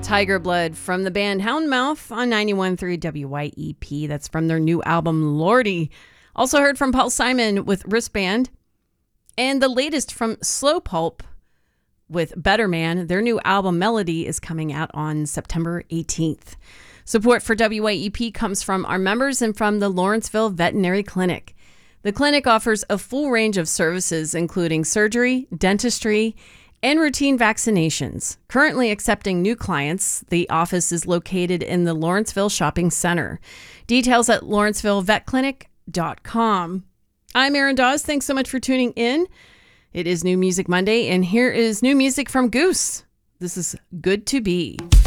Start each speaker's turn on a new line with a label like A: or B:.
A: Tiger Blood from the band Houndmouth on 91.3 WYEP. That's from their new album, Lordy. Also heard from Paul Simon with Wristband. And the latest from Slow Pulp with Better Man. Their new album, Melody, is coming out on September 18th. Support for WYEP comes from our members and from the Lawrenceville Veterinary Clinic. The clinic offers a full range of services, including surgery, dentistry, and routine vaccinations. Currently accepting new clients, the office is located in the Lawrenceville Shopping Center. Details at lawrencevillevetclinic.com. I'm Erin Dawes. Thanks so much for tuning in. It is New Music Monday, and here is new music from Goose. This is Good to Be.